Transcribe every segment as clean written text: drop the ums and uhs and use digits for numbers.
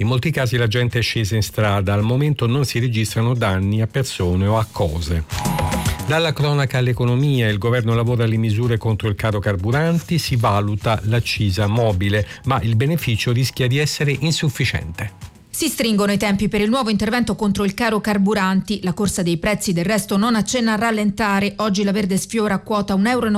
In molti casi la gente è scesa in strada, al momento non si registrano danni a persone o a cose. Dalla cronaca all'economia, il governo lavora alle misure contro il caro carburanti, si valuta l'accisa mobile, ma il beneficio rischia di essere insufficiente. Si stringono i tempi per il nuovo intervento contro il caro carburanti. La corsa dei prezzi del resto non accenna a rallentare. Oggi la verde sfiora a quota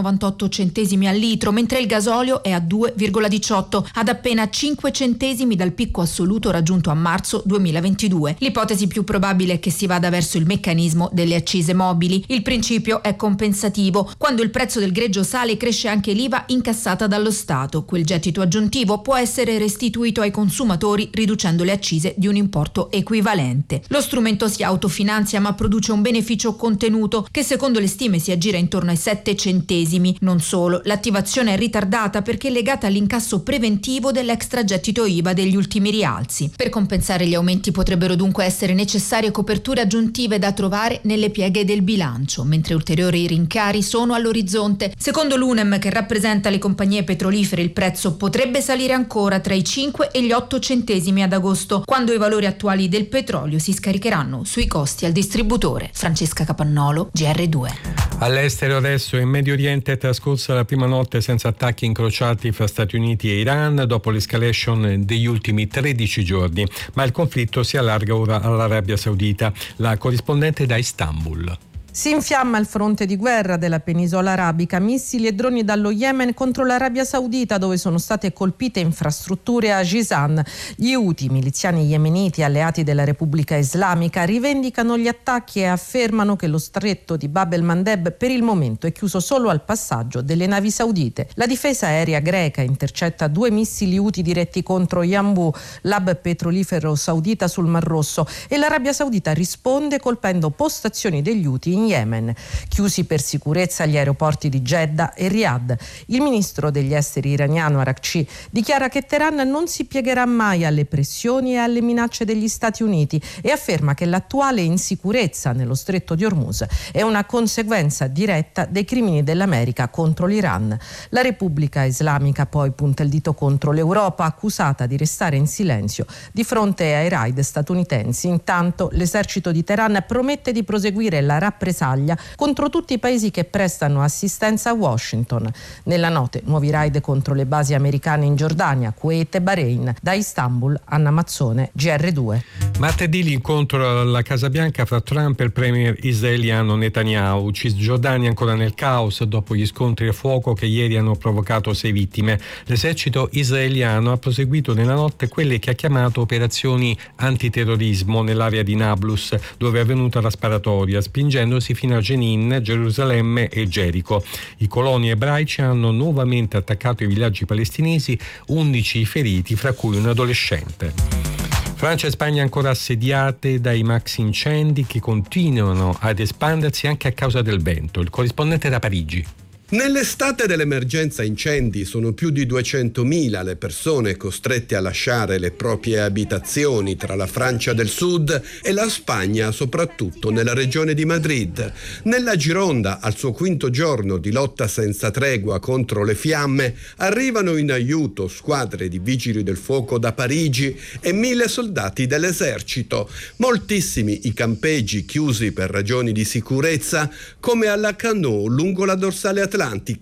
1,98 euro al litro, mentre il gasolio è a 2,18, ad appena 5 centesimi dal picco assoluto raggiunto a marzo 2022. L'ipotesi più probabile è che si vada verso il meccanismo delle accise mobili. Il principio è compensativo. Quando il prezzo del greggio sale, cresce anche l'IVA incassata dallo Stato. Quel gettito aggiuntivo può essere restituito ai consumatori riducendo le accise di un importo equivalente. Lo strumento si autofinanzia ma produce un beneficio contenuto che secondo le stime si aggira intorno ai 7 centesimi. Non solo, l'attivazione è ritardata perché è legata all'incasso preventivo dell'extragettito IVA degli ultimi rialzi. Per compensare gli aumenti potrebbero dunque essere necessarie coperture aggiuntive da trovare nelle pieghe del bilancio, mentre ulteriori rincari sono all'orizzonte. Secondo l'UNEM, che rappresenta le compagnie petrolifere, il prezzo potrebbe salire ancora tra i 5 e gli 8 centesimi ad agosto, quando i valori attuali del petrolio si scaricheranno sui costi al distributore. Francesca Capannolo, GR2. All'estero adesso, in Medio Oriente è trascorsa la prima notte senza attacchi incrociati fra Stati Uniti e Iran dopo l'escalation degli ultimi 13 giorni, ma il conflitto si allarga ora all'Arabia Saudita. La corrispondente da Istanbul. Si infiamma il fronte di guerra della penisola arabica, missili e droni dallo Yemen contro l'Arabia Saudita, dove sono state colpite infrastrutture a Jizan. Gli Houthi, miliziani yemeniti alleati della Repubblica Islamica, rivendicano gli attacchi e affermano che lo stretto di Bab el-Mandeb per il momento è chiuso solo al passaggio delle navi saudite. La difesa aerea greca intercetta 2 missili Houthi diretti contro Yanbu, l'hub petrolifero saudita sul Mar Rosso, e l'Arabia Saudita risponde colpendo postazioni degli Houthi in Yemen, chiusi per sicurezza gli aeroporti di Jeddah e Riyadh. Il ministro degli esteri iraniano Araghchi dichiara che Teheran non si piegherà mai alle pressioni e alle minacce degli Stati Uniti e afferma che l'attuale insicurezza nello stretto di Hormuz è una conseguenza diretta dei crimini dell'America contro l'Iran. La Repubblica Islamica poi punta il dito contro l'Europa, accusata di restare in silenzio di fronte ai raid statunitensi. Intanto l'esercito di Teheran promette di proseguire la rappresaglia contro tutti i paesi che prestano assistenza a Washington. Nella notte nuovi raid contro le basi americane in Giordania, Kuwait e Bahrain. Da Istanbul, Anna Mazzone, GR2. Martedì l'incontro alla Casa Bianca fra Trump e il premier israeliano Netanyahu. Cisgiordania ancora nel caos dopo gli scontri a fuoco che ieri hanno provocato 6 vittime. L'esercito israeliano ha proseguito nella notte quelle che ha chiamato operazioni antiterrorismo nell'area di Nablus, dove è avvenuta la sparatoria, spingendosi fino a Jenin, Gerusalemme e Gerico. I coloni ebraici hanno nuovamente attaccato i villaggi palestinesi, 11 feriti, fra cui un adolescente. Francia e Spagna ancora assediate dai maxi incendi che continuano ad espandersi anche a causa del vento. Il corrispondente da Parigi. Nell'estate dell'emergenza incendi sono più di 200.000 le persone costrette a lasciare le proprie abitazioni tra la Francia del Sud e la Spagna, soprattutto nella regione di Madrid. Nella Gironda, al suo 5° giorno di lotta senza tregua contro le fiamme, arrivano in aiuto squadre di vigili del fuoco da Parigi e 1.000 soldati dell'esercito. Moltissimi i campeggi chiusi per ragioni di sicurezza, come alla Canaux lungo la dorsale atlantica.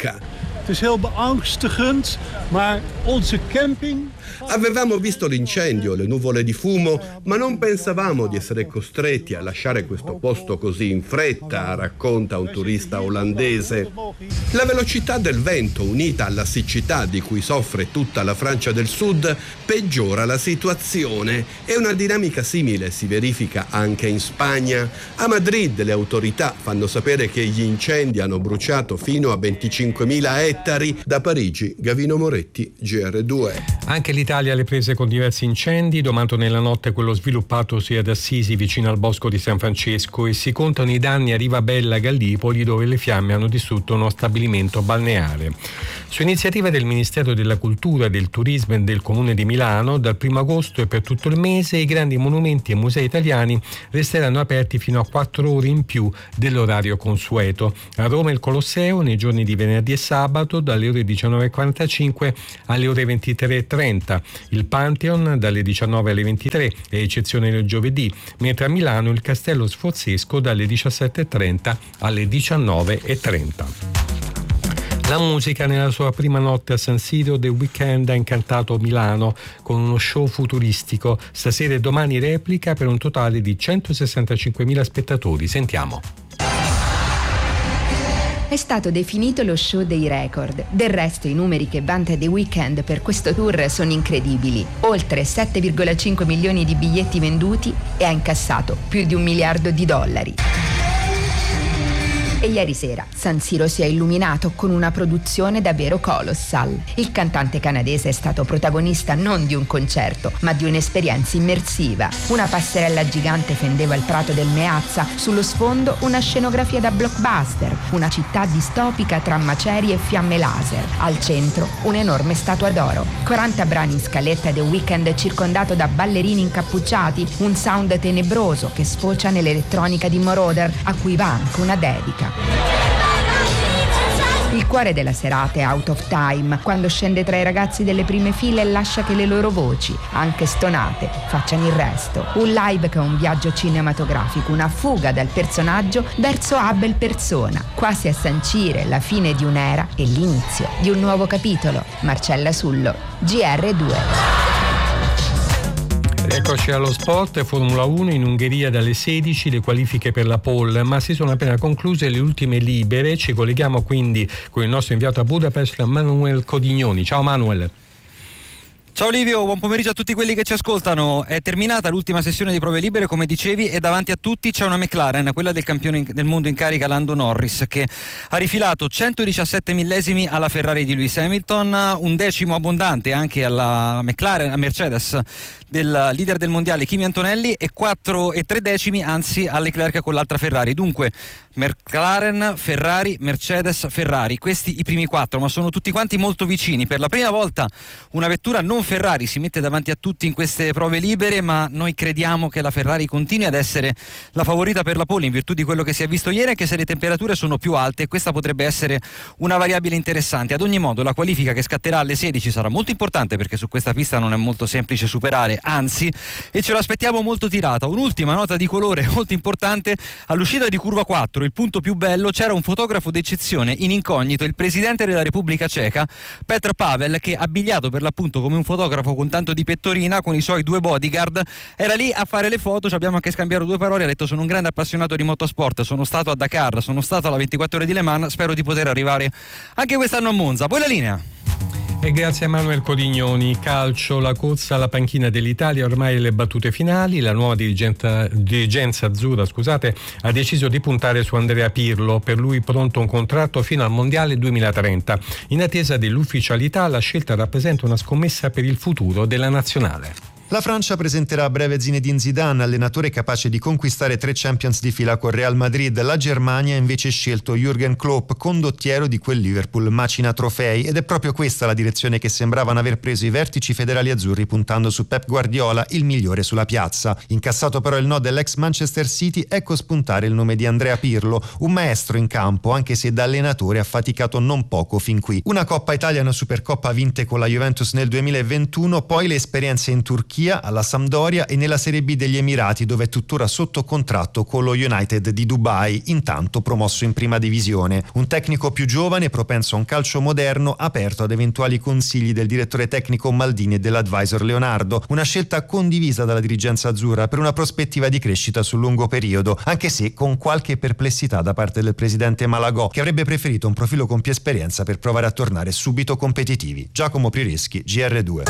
Het is heel beangstigend, maar onze camping... Avevamo visto l'incendio, le nuvole di fumo, ma non pensavamo di essere costretti a lasciare questo posto così in fretta, racconta un turista olandese. La velocità del vento, unita alla siccità di cui soffre tutta la Francia del Sud, peggiora la situazione e una dinamica simile si verifica anche in Spagna. A Madrid le autorità fanno sapere che gli incendi hanno bruciato fino a 25.000 ettari. Da Parigi, Gavino Moretti, GR2. Anche l'Italia alle prese con diversi incendi, domato nella notte quello sviluppatosi ad Assisi vicino al bosco di San Francesco, e si contano i danni a Rivabella Gallipoli, dove le fiamme hanno distrutto uno stabilimento balneare. Su iniziativa del Ministero della Cultura, del Turismo e del Comune di Milano, dal 1 agosto e per tutto il mese i grandi monumenti e musei italiani resteranno aperti fino a 4 ore in più dell'orario consueto. A Roma il Colosseo nei giorni di venerdì e sabato dalle ore 19.45 alle ore 23.30, Il Pantheon dalle 19 alle 23, è eccezione del giovedì, mentre a Milano il Castello Sforzesco dalle 17.30 alle 19.30. La musica nella sua prima notte a San Siro, The Weeknd ha incantato Milano con uno show futuristico. Stasera e domani replica per un totale di 165.000 spettatori. Sentiamo. È stato definito lo show dei record. Del resto i numeri che vanta The Weeknd per questo tour sono incredibili. Oltre 7,5 milioni di biglietti venduti e ha incassato più di $1 miliardo. E ieri sera San Siro si è illuminato con una produzione davvero colossal. Il cantante canadese è stato protagonista non di un concerto, ma di un'esperienza immersiva. Una passerella gigante fendeva il prato del Meazza, sullo sfondo una scenografia da blockbuster, una città distopica tra macerie e fiamme laser. Al centro un'enorme statua d'oro. 40 brani in scaletta, The Weeknd circondato da ballerini incappucciati, un sound tenebroso che sfocia nell'elettronica di Moroder, a cui va anche una dedica. Il cuore della serata è Out of Time, quando scende tra i ragazzi delle prime file e lascia che le loro voci, anche stonate, facciano il resto. Un live che è un viaggio cinematografico, una fuga dal personaggio verso Abel persona, quasi a sancire la fine di un'era e l'inizio di un nuovo capitolo. Marcella Sullo, GR2. Eccoci allo sport. Formula 1 in Ungheria dalle 16 le qualifiche per la pole, ma si sono appena concluse le ultime libere. Ci colleghiamo quindi con il nostro inviato a Budapest, Manuel Codignoni. Ciao Manuel. Ciao Livio, buon pomeriggio a tutti quelli che ci ascoltano. È terminata l'ultima sessione di prove libere, come dicevi, e davanti a tutti c'è una McLaren, quella del campione del mondo in carica Lando Norris, che ha rifilato 117 millesimi alla Ferrari di Lewis Hamilton, un decimo abbondante anche alla McLaren, a Mercedes del leader del mondiale Kimi Antonelli, e 4 e 3 decimi anzi a Leclerc con l'altra Ferrari. Dunque McLaren, Ferrari, Mercedes, Ferrari, questi i primi 4, ma sono tutti quanti molto vicini. Per la prima volta una vettura non Ferrari si mette davanti a tutti in queste prove libere, ma noi crediamo che la Ferrari continui ad essere la favorita per la pole in virtù di quello che si è visto ieri, anche se le temperature sono più alte, e questa potrebbe essere una variabile interessante. Ad ogni modo la qualifica che scatterà alle 16 sarà molto importante, perché su questa pista non è molto semplice superare, anzi, e ce l'aspettiamo molto tirata. Un'ultima nota di colore molto importante: all'uscita di curva 4, il punto più bello, c'era un fotografo d'eccezione in incognito, il presidente della Repubblica Ceca, Petr Pavel, che, abbigliato per l'appunto come un fotografo con tanto di pettorina, con i suoi 2 bodyguard, era lì a fare le foto. Ci abbiamo anche scambiato 2 parole. Ha detto: sono un grande appassionato di motorsport, sono stato a Dakar, sono stato alla 24 ore di Le Mans, spero di poter arrivare anche quest'anno a Monza. Poi la linea. E grazie a Manuel Codignoni. Calcio, la corsa alla panchina dell'Italia, ormai le battute finali. La nuova dirigenza azzurra ha deciso di puntare su Andrea Pirlo, per lui pronto un contratto fino al Mondiale 2030. In attesa dell'ufficialità, la scelta rappresenta una scommessa per il futuro della nazionale. La Francia presenterà a breve Zinedine Zidane, allenatore capace di conquistare 3 Champions di fila con Real Madrid. La Germania ha invece scelto Jürgen Klopp, condottiero di quel Liverpool macina trofei, ed è proprio questa la direzione che sembravano aver preso i vertici federali azzurri, puntando su Pep Guardiola, il migliore sulla piazza. Incassato però il no dell'ex Manchester City, ecco spuntare il nome di Andrea Pirlo, un maestro in campo, anche se da allenatore ha faticato non poco fin qui. Una Coppa Italia e una Supercoppa vinte con la Juventus nel 2021, poi le esperienze in Turchia, alla Sampdoria e nella Serie B degli Emirati, dove è tuttora sotto contratto con lo United di Dubai, intanto promosso in prima divisione. Un tecnico più giovane, propenso a un calcio moderno, aperto ad eventuali consigli del direttore tecnico Maldini e dell'advisor Leonardo. Una scelta condivisa dalla dirigenza azzurra per una prospettiva di crescita sul lungo periodo, anche se con qualche perplessità da parte del presidente Malagò, che avrebbe preferito un profilo con più esperienza per provare a tornare subito competitivi. Giacomo Prioreschi, GR2.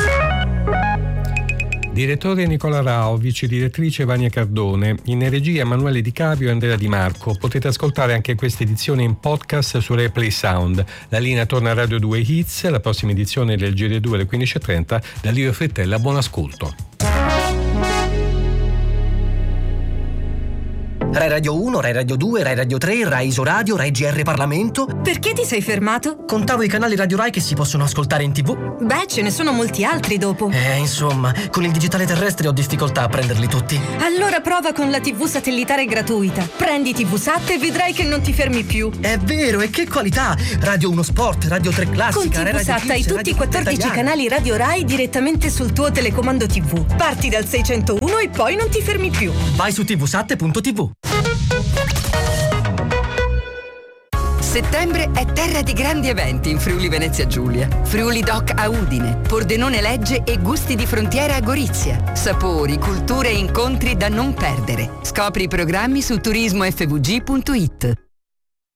Direttore Nicola Rao, vice direttrice Vania Cardone, in regia Emanuele Di Caprio e Andrea Di Marco. Potete ascoltare anche questa edizione in podcast su Replay Sound. La linea torna a Radio 2 Hits, la prossima edizione del GR2 alle 15.30. Da Livio Frittella, buon ascolto. Rai Radio 1, Rai Radio 2, Rai Radio 3, Rai Isoradio, Rai GR Parlamento. Perché ti sei fermato? Contavo i canali Radio Rai che si possono ascoltare in TV. Beh, ce ne sono molti altri dopo. Insomma, con il digitale terrestre ho difficoltà a prenderli tutti. Allora prova con la TV satellitare gratuita. Prendi TVSat e vedrai che non ti fermi più. È vero, e che qualità! Radio 1 Sport, Radio 3 Classica, con TVSat hai tutti i 14 canali Radio Rai direttamente sul tuo telecomando TV. Parti dal 601 e poi non ti fermi più. Vai su tvsat.tv. Settembre è terra di grandi eventi in Friuli Venezia Giulia. Friuli Doc a Udine, Pordenone Legge e Gusti di Frontiera a Gorizia. Sapori, culture e incontri da non perdere. Scopri i programmi su turismofvg.it.